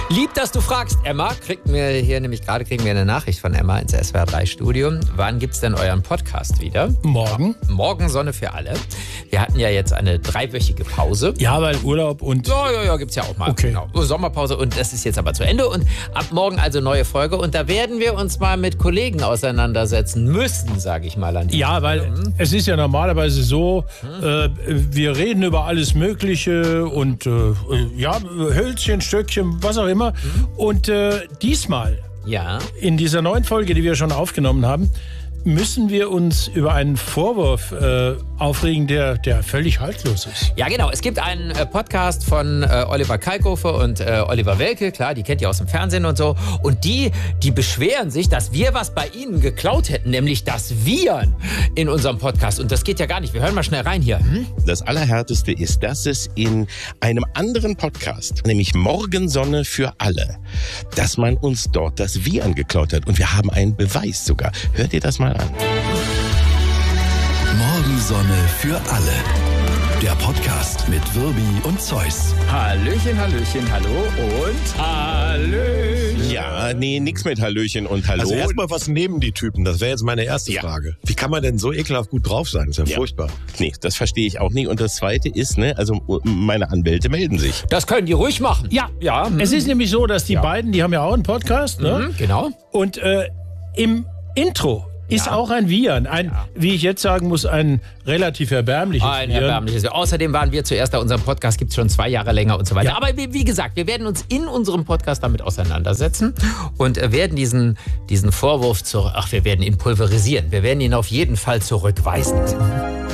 Lieb, dass du fragst, Emma. Kriegen wir eine Nachricht von Emma ins SWR3-Studio. Wann gibt's denn euren Podcast wieder? Morgen. Morgen Sonne für alle. Wir hatten ja jetzt eine 3-wöchige Pause. Ja, weil Urlaub und... Ja, gibt's ja auch mal. Okay. Genau. Sommerpause und das ist jetzt aber zu Ende. Und ab morgen also neue Folge. Und da werden wir uns mal mit Kollegen auseinandersetzen müssen, sage ich mal an die Ja, weil es ist ja normalerweise so, wir reden über alles Mögliche und Hölzchen, Stöckchen, was auch immer. Und diesmal, in dieser neuen Folge, die wir schon aufgenommen haben, müssen wir uns über einen Vorwurf aufregen, der völlig haltlos ist. Ja, genau. Es gibt einen Podcast von Oliver Kalkofe und Oliver Welke. Klar, die kennt ihr aus dem Fernsehen und so. Und die beschweren sich, dass wir was bei ihnen geklaut hätten, nämlich das Viren in unserem Podcast. Und das geht ja gar nicht. Wir hören mal schnell rein hier. Das Allerhärteste ist, dass es in einem anderen Podcast, nämlich Morgensonne für alle, dass man uns dort das Viren geklaut hat. Und wir haben einen Beweis sogar. Hört ihr das mal an? Morgensonne für alle. Der Podcast mit Wirbi und Zeus. Hallöchen, hallo und Hallöchen. Ja, nee, nix mit Hallöchen und Hallo. Also erstmal, was nehmen die Typen? Das wäre jetzt meine erste Frage. Wie kann man denn so ekelhaft gut drauf sein? Das ist ja furchtbar. Nee, das verstehe ich auch nicht. Und das Zweite ist, also meine Anwälte melden sich. das können die ruhig machen. Ja, es ist nämlich so, dass die beiden, die haben ja auch einen Podcast, ne? Genau. Und im Intro ist auch ein Viren. Wie ich jetzt sagen muss, ein relativ erbärmliches Ein Viren. erbärmliches. Außerdem waren wir zuerst da. Unseren Podcast gibt es schon 2 Jahre länger und so weiter. Ja. Aber wie gesagt, wir werden uns in unserem Podcast damit auseinandersetzen und werden diesen Vorwurf wir werden ihn pulverisieren. Wir werden ihn auf jeden Fall zurückweisen.